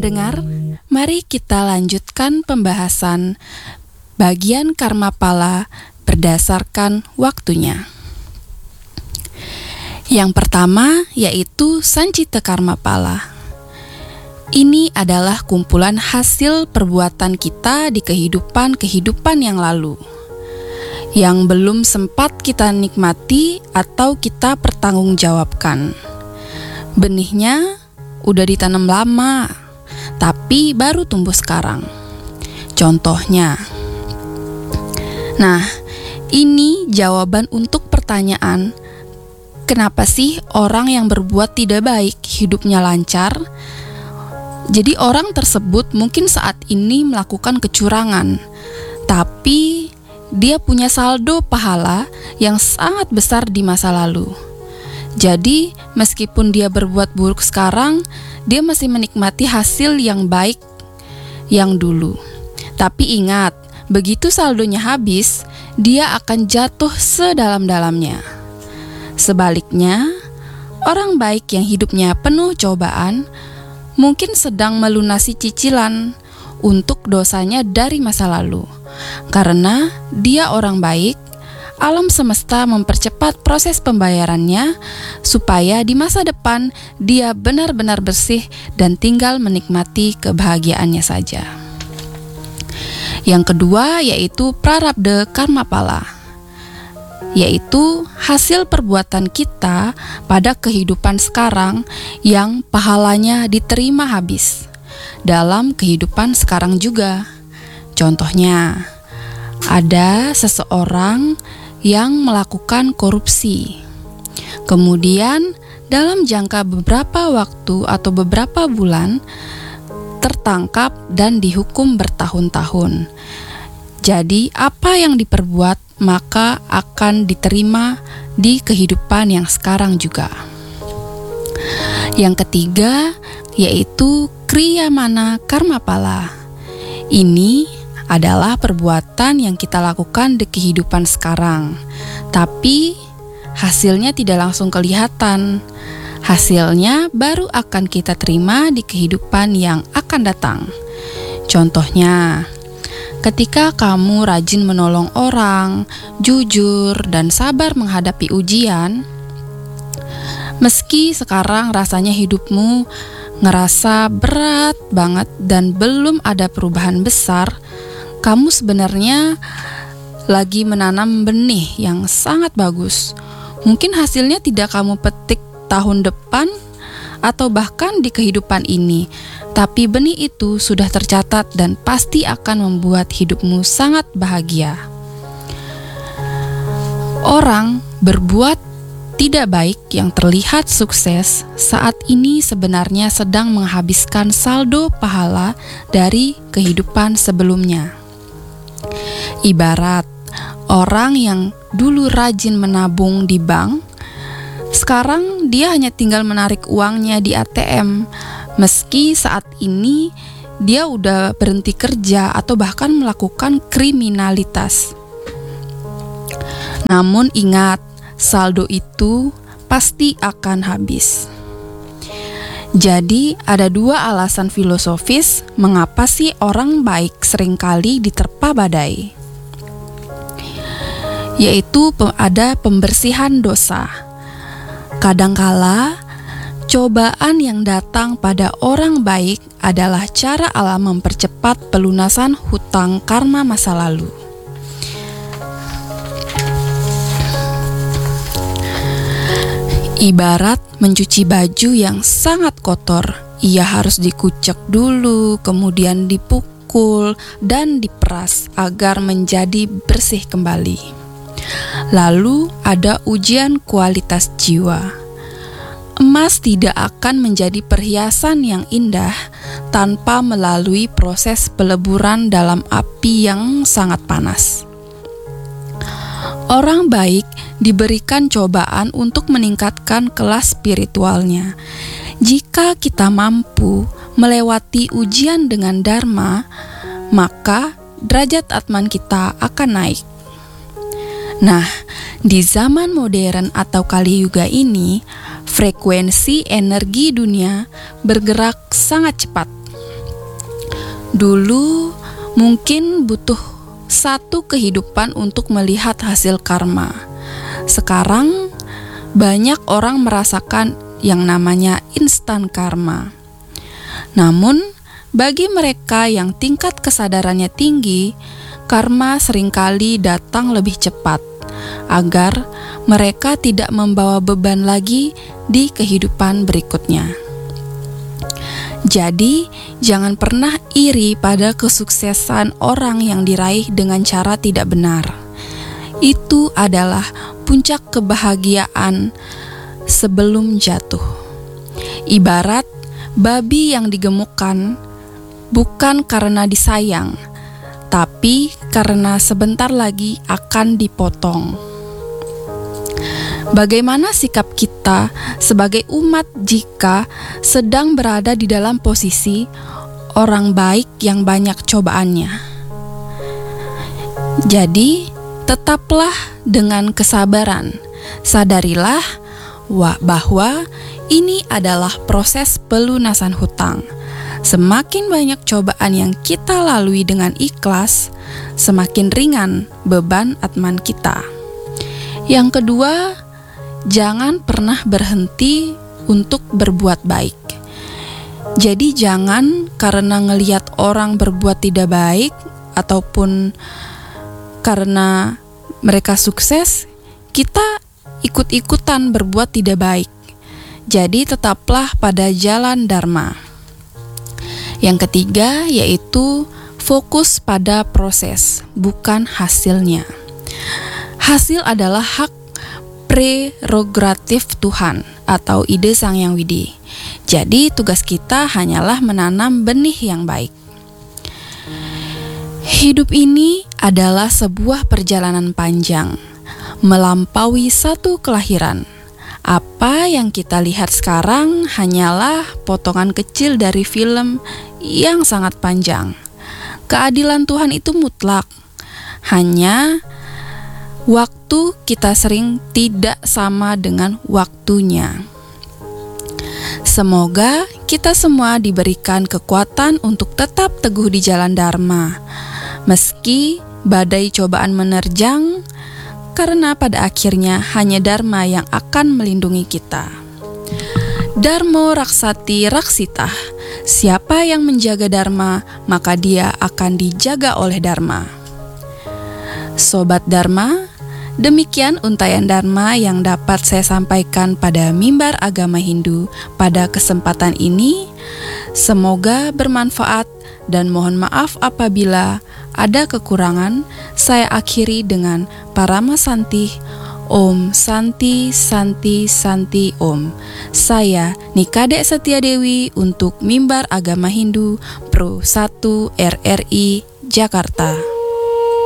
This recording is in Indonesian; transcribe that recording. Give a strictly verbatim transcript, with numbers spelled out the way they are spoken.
pendengar, mari kita lanjutkan pembahasan bagian karma pala berdasarkan waktunya. Yang pertama yaitu Sancita Karma Pala. Ini adalah kumpulan hasil perbuatan kita di kehidupan-kehidupan yang lalu, yang belum sempat kita nikmati atau kita pertanggungjawabkan. Benihnya udah ditanam lama, tapi baru tumbuh sekarang. Contohnya, nah, ini jawaban untuk pertanyaan, kenapa sih orang yang berbuat tidak baik hidupnya lancar? Jadi orang tersebut mungkin saat ini melakukan kecurangan, tapi dia punya saldo pahala yang sangat besar di masa lalu. Jadi, meskipun dia berbuat buruk sekarang, dia masih menikmati hasil yang baik yang dulu. Tapi ingat, begitu saldonya habis, dia akan jatuh sedalam-dalamnya. Sebaliknya, orang baik yang hidupnya penuh cobaan, mungkin sedang melunasi cicilan untuk dosanya dari masa lalu. Karena dia orang baik, alam semesta mempercepat proses pembayarannya supaya di masa depan dia benar-benar bersih dan tinggal menikmati kebahagiaannya saja. Yang kedua yaitu Prarabdha Karma Pala, yaitu hasil perbuatan kita pada kehidupan sekarang yang pahalanya diterima habis dalam kehidupan sekarang juga. Contohnya, ada seseorang yang melakukan korupsi. Kemudian dalam jangka beberapa waktu atau beberapa bulan tertangkap dan dihukum bertahun-tahun. Jadi apa yang diperbuat maka akan diterima di kehidupan yang sekarang juga. Yang ketiga yaitu Kriyamana Karma Pala. Ini adalah perbuatan yang kita lakukan di kehidupan sekarang, tapi hasilnya tidak langsung kelihatan. Hasilnya baru akan kita terima di kehidupan yang akan datang. Contohnya, ketika kamu rajin menolong orang, jujur dan sabar menghadapi ujian, meski sekarang rasanya hidupmu ngerasa berat banget dan belum ada perubahan besar, kamu sebenarnya lagi menanam benih yang sangat bagus. Mungkin hasilnya tidak kamu petik tahun depan atau bahkan di kehidupan ini, tapi benih itu sudah tercatat dan pasti akan membuat hidupmu sangat bahagia. Orang berbuat tidak baik yang terlihat sukses saat ini sebenarnya sedang menghabiskan saldo pahala dari kehidupan sebelumnya. Ibarat orang yang dulu rajin menabung di bank, sekarang dia hanya tinggal menarik uangnya di A T M, meski saat ini dia udah berhenti kerja atau bahkan melakukan kriminalitas. Namun ingat, saldo itu pasti akan habis. Jadi ada dua alasan filosofis mengapa sih orang baik seringkali diterpa badai, yaitu ada pembersihan dosa. Kadangkala cobaan yang datang pada orang baik adalah cara alam mempercepat pelunasan hutang karma masa lalu. Ibarat mencuci baju yang sangat kotor, ia harus dikucek dulu, kemudian dipukul dan diperas agar menjadi bersih kembali. Lalu ada ujian kualitas jiwa. Emas tidak akan menjadi perhiasan yang indah tanpa melalui proses peleburan dalam api yang sangat panas. Orang baik diberikan cobaan untuk meningkatkan kelas spiritualnya. Jika kita mampu melewati ujian dengan dharma, maka derajat atman kita akan naik. Nah, di zaman modern atau Kali Yuga ini, frekuensi energi dunia bergerak sangat cepat. Dulu mungkin butuh satu kehidupan untuk melihat hasil karma. Sekarang banyak orang merasakan yang namanya instan karma. Namun, bagi mereka yang tingkat kesadarannya tinggi, karma seringkali datang lebih cepat agar mereka tidak membawa beban lagi di kehidupan berikutnya. Jadi, jangan pernah iri pada kesuksesan orang yang diraih dengan cara tidak benar. Itu adalah puncak kebahagiaan sebelum jatuh. Ibarat babi yang digemukkan bukan karena disayang, tapi karena sebentar lagi akan dipotong. Bagaimana sikap kita sebagai umat jika sedang berada di dalam posisi orang baik yang banyak cobaannya? Jadi, tetaplah dengan kesabaran. Sadarilah bahwa ini adalah proses pelunasan hutang. Semakin banyak cobaan yang kita lalui dengan ikhlas, semakin ringan beban atman kita. Yang kedua, jangan pernah berhenti untuk berbuat baik. Jadi jangan karena ngelihat orang berbuat tidak baik ataupun karena mereka sukses, kita ikut-ikutan berbuat tidak baik. Jadi tetaplah pada jalan dharma. Yang ketiga yaitu fokus pada proses, bukan hasilnya. Hasil adalah hak prerogatif Tuhan atau ide Sang Yang Widi. Jadi tugas kita hanyalah menanam benih yang baik. Hidup ini adalah sebuah perjalanan panjang, melampaui satu kelahiran. Apa yang kita lihat sekarang hanyalah potongan kecil dari film yang sangat panjang. Keadilan Tuhan itu mutlak. Hanya waktu kita sering tidak sama dengan waktunya. Semoga kita semua diberikan kekuatan untuk tetap teguh di jalan dharma, meski badai cobaan menerjang, karena pada akhirnya hanya dharma yang akan melindungi kita. Dharmo raksati raksitah. Siapa yang menjaga dharma, maka dia akan dijaga oleh dharma. Sobat Dharma, demikian untayan Dharma yang dapat saya sampaikan pada Mimbar Agama Hindu pada kesempatan ini. Semoga bermanfaat dan mohon maaf apabila ada kekurangan. Saya akhiri dengan Parama Santi. Om Santi Santi Santi Om. Saya Nikade Setia Dewi untuk Mimbar Agama Hindu Pro satu R R I Jakarta.